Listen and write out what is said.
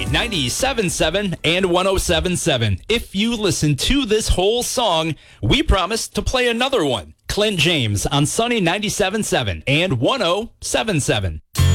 97.7 and 107.7. If you listen to this whole song, we promise to play another one. Clint James on Sunny 97.7 and 107.7.